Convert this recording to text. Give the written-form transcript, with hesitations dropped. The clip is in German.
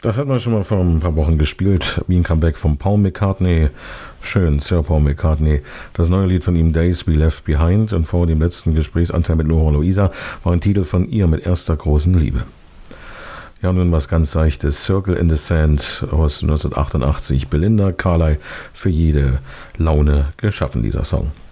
Das hat man schon mal vor ein paar Wochen gespielt, wie ein Comeback von Paul McCartney. Schön, Sir Paul McCartney. Das neue Lied von ihm, Days We Left Behind, und vor dem letzten Gesprächsanteil mit Nora Luisa war ein Titel von ihr mit erster großen Liebe. Ja, nun was ganz Seichtes. Circle in the Sand aus 1988. Belinda Carlisle, für jede Laune geschaffen, dieser Song.